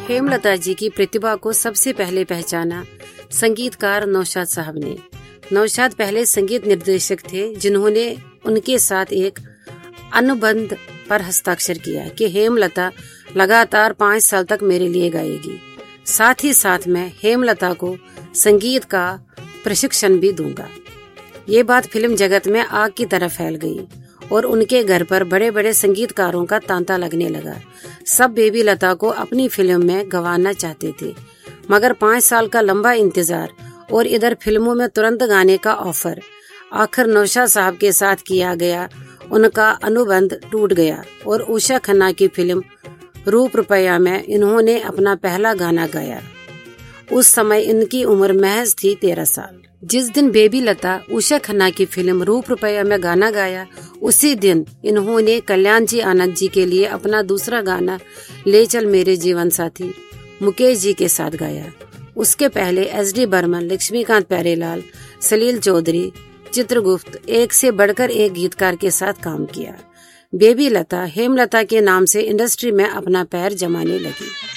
हेमलता जी की प्रतिभा को सबसे पहले पहचाना संगीतकार नौशाद साहब ने। नौशाद पहले संगीत निर्देशक थे जिन्होंने उनके साथ एक अनुबंध पर हस्ताक्षर किया कि हेमलता लगातार 5 साल तक मेरे लिए गाएगी। साथ ही साथ मैं हेमलता को संगीत का प्रशिक्षण भी दूंगा। ये बात फिल्म जगत में आग की तरह फैल गई और उनके घर पर बड़े बड़े संगीतकारों का तांता लगने लगा। सब बेबी लता को अपनी फिल्म में गंवाना चाहते थे, मगर 5 साल का लंबा इंतजार और इधर फिल्मों में तुरंत गाने का ऑफर, आखिर नौशाद साहब के साथ किया गया उनका अनुबंध टूट गया और उषा खन्ना की फिल्म रूप रुपया में इन्होंने अपना पहला गाना गाया। उस समय इनकी उम्र महज थी 13 साल। जिस दिन बेबी लता उषा खन्ना की फिल्म रूप रुपया में गाना गाया, उसी दिन इन्होंने कल्याण जी आनंद जी के लिए अपना दूसरा गाना ले चल मेरे जीवन साथी मुकेश जी के साथ गाया। उसके पहले SD बर्मन, लक्ष्मीकांत प्यारेलाल, सलील चौधरी, चित्रगुप्त एक से बढ़कर एक गीतकार के साथ काम किया। बेबी लता हेमलता के नाम से इंडस्ट्री में अपना पैर जमाने लगी।